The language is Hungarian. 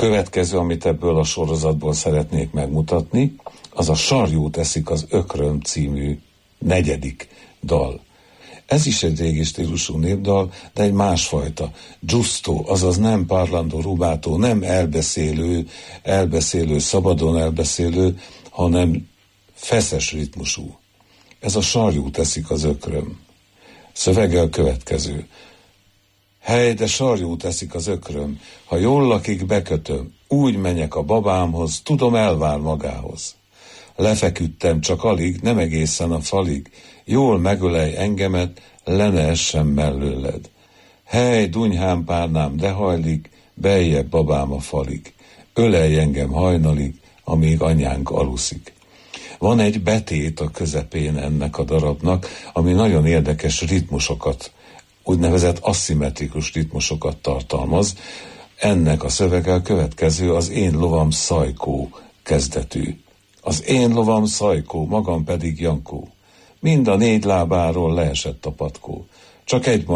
következő, amit ebből a sorozatból szeretnék megmutatni, az a Sarjút eszik az ökröm című 4. dal. Ez is egy régi stílusú népdal, de egy másfajta. Giusto, azaz nem parlando rubato, nem elbeszélő, szabadon elbeszélő, hanem feszes ritmusú. Ez a Sarjút eszik az ökröm. Szövege a következő. Hely, de sarjút eszik az ökröm, ha jól lakik, bekötöm, úgy menjek a babámhoz, tudom, elvár magához. Lefeküdtem csak alig, nem egészen a falig, jól megölej engemet, le ne essen mellőled. Hely, dunyhám párnám, de hajlik, beljebb babám a falig, ölelj engem hajnalig, amíg anyánk aluszik. Van egy betét a közepén ennek a darabnak, ami nagyon érdekes ritmusokat, úgynevezett aszimmetrikus ritmusokat tartalmaz. Ennek a szövege a következő, az én lovam Szajkó kezdetű. Az én lovam Szajkó, magam pedig Jankó. Mind a 4 lábáról leesett a patkó. Csak egy